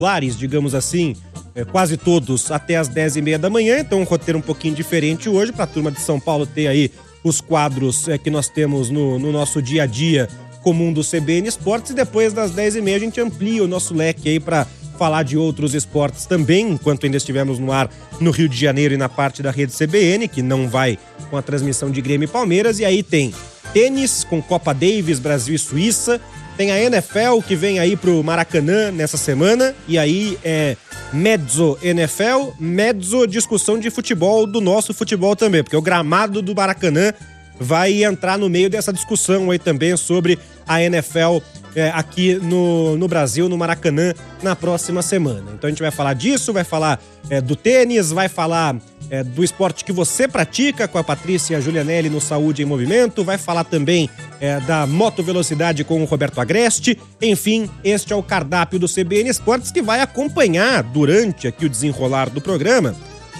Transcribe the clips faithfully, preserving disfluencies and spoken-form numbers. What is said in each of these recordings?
Lares, digamos assim, é, quase todos até as dez e meia da manhã, então um roteiro um pouquinho diferente hoje para a turma de São Paulo ter aí os quadros é, que nós temos no, no nosso dia a dia comum do C B N Esportes, e depois das dez e meia a gente amplia o nosso leque aí para falar de outros esportes também, enquanto ainda estivermos no ar no Rio de Janeiro e na parte da rede C B N, que não vai com a transmissão de Grêmio e Palmeiras. E aí tem tênis com Copa Davis, Brasil e Suíça, tem a N F L que vem aí pro Maracanã nessa semana, e aí é mezzo N F L, mezzo discussão de futebol, do nosso futebol também, porque o gramado do Maracanã vai entrar no meio dessa discussão aí também sobre a N F L é, aqui no, no Brasil, no Maracanã, na próxima semana. Então a gente vai falar disso, vai falar é, do tênis, vai falar é, do esporte que você pratica com a Patrícia Julianelli no Saúde em Movimento, vai falar também é, da motovelocidade com o Roberto Agreste. Enfim, este é o cardápio do C B N Esportes, que vai acompanhar durante aqui o desenrolar do programa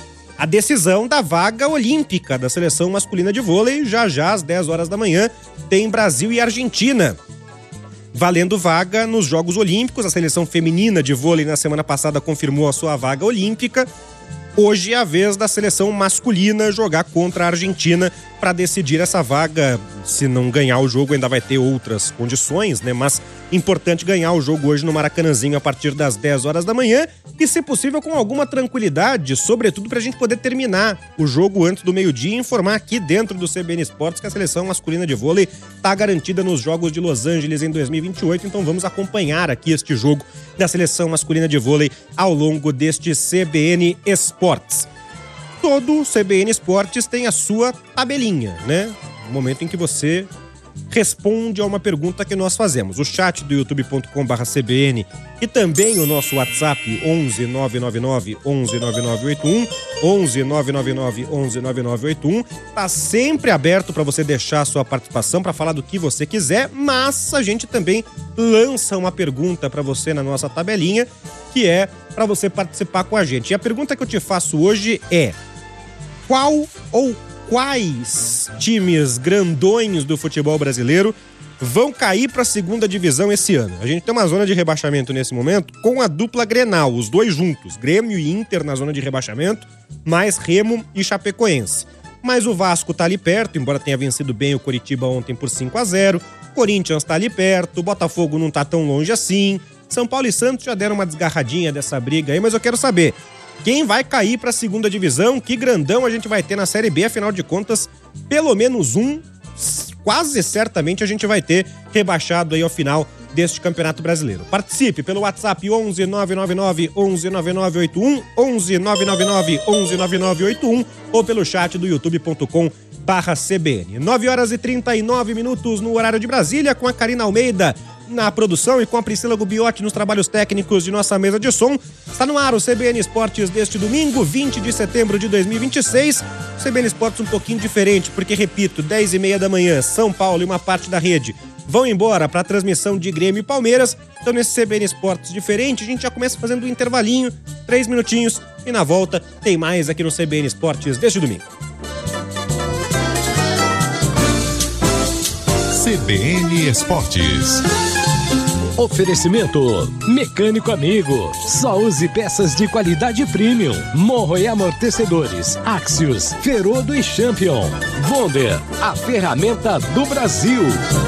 a decisão da vaga olímpica da seleção masculina de vôlei. Já já às dez horas da manhã tem Brasil e Argentina valendo vaga nos Jogos Olímpicos. A seleção feminina de vôlei na semana passada confirmou a sua vaga olímpica. Hoje é a vez da seleção masculina jogar contra a Argentina para decidir essa vaga. Se não ganhar o jogo, ainda vai ter outras condições, né? Mas importante ganhar o jogo hoje no Maracanãzinho a partir das dez horas da manhã e, se possível, com alguma tranquilidade, sobretudo para a gente poder terminar o jogo antes do meio-dia e informar aqui dentro do C B N Esportes que a seleção masculina de vôlei está garantida nos Jogos de Los Angeles em dois mil e vinte e oito. Então vamos acompanhar aqui este jogo da seleção masculina de vôlei ao longo deste C B N Esportes. Todo C B N Esportes tem a sua tabelinha, né? No momento em que você responde a uma pergunta que nós fazemos. O chat do youtube ponto com barra C B N e também o nosso WhatsApp onze nove nove nove onze nove nove oito um, onze nove nove nove onze nove nove oito um, tá sempre aberto para você deixar a sua participação, para falar do que você quiser, mas a gente também lança uma pergunta para você na nossa tabelinha, que é para você participar com a gente. E a pergunta que eu te faço hoje é: qual ou quais times grandões do futebol brasileiro vão cair para a segunda divisão esse ano? A gente tem uma zona de rebaixamento nesse momento com a dupla Grenal, os dois juntos, Grêmio e Inter na zona de rebaixamento, mais Remo e Chapecoense. Mas o Vasco tá ali perto, embora tenha vencido bem o Coritiba ontem por cinco a zero, Corinthians tá ali perto, o Botafogo não tá tão longe assim, São Paulo e Santos já deram uma desgarradinha dessa briga aí, mas eu quero saber quem vai cair para a segunda divisão, que grandão a gente vai ter na Série B. Afinal de contas, pelo menos um, quase certamente a gente vai ter rebaixado aí ao final deste Campeonato Brasileiro. Participe pelo WhatsApp onze nove nove nove onze nove nove oito um, onze nove nove nove onze nove nove oito um ou pelo chat do youtube ponto com barra C B N. nove horas e trinta e nove minutos no horário de Brasília, com a Karina Almeida na produção e com a Priscila Gubiotti nos trabalhos técnicos de nossa mesa de som. Está no ar o C B N Esportes deste domingo, vinte de setembro de dois mil e vinte e seis. O C B N Esportes um pouquinho diferente, porque, repito, dez e meia da manhã, São Paulo e uma parte da rede vão embora para a transmissão de Grêmio e Palmeiras. Então, nesse C B N Esportes diferente, a gente já começa fazendo um intervalinho, três minutinhos, e na volta tem mais aqui no C B N Esportes deste domingo. C B N Esportes. Oferecimento Mecânico Amigo. Só use peças de qualidade premium. Morro e amortecedores, Axios, Ferodo e Champion. Wonder, a ferramenta do Brasil.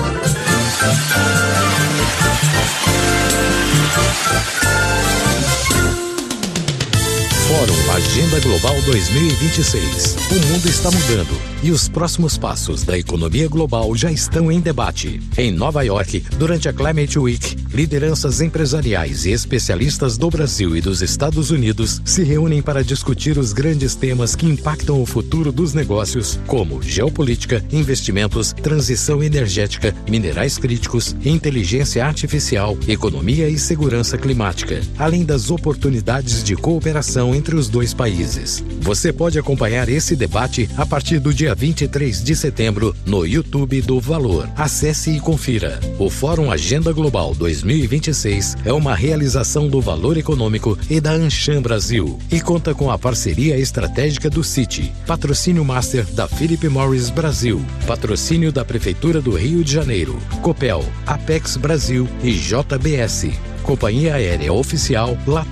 Fórum Agenda Global dois mil e vinte e seis. O mundo está mudando e os próximos passos da economia global já estão em debate. Em Nova York, durante a Climate Week, lideranças empresariais e especialistas do Brasil e dos Estados Unidos se reúnem para discutir os grandes temas que impactam o futuro dos negócios, como geopolítica, investimentos, transição energética, minerais críticos, inteligência artificial, economia e segurança climática, além das oportunidades de cooperação entre os dois países. Você pode acompanhar esse debate a partir do dia vinte e três de setembro no YouTube do Valor. Acesse e confira. O Fórum Agenda Global dois mil e vinte e seis é uma realização do Valor Econômico e da Anshan Brasil e conta com a parceria estratégica do Citi, patrocínio master da Philip Morris Brasil, patrocínio da Prefeitura do Rio de Janeiro, Copel, Apex Brasil e J B S. Companhia Aérea Oficial Latam.